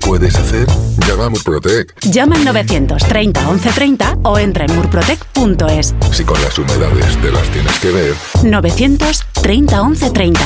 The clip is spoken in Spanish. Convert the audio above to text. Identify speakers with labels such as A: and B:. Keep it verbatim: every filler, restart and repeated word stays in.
A: puedes hacer? Llama a Murprotec.
B: Llama al novecientos treinta once treinta o entra en murprotec punto es.
A: Si con las humedades te las tienes que ver.
B: novecientos treinta once treinta.